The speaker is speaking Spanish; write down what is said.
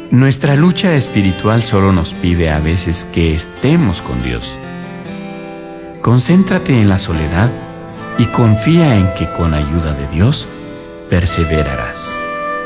Nuestra lucha espiritual solo nos pide a veces que estemos con Dios. Concéntrate en la soledad y confía en que con ayuda de Dios perseverarás.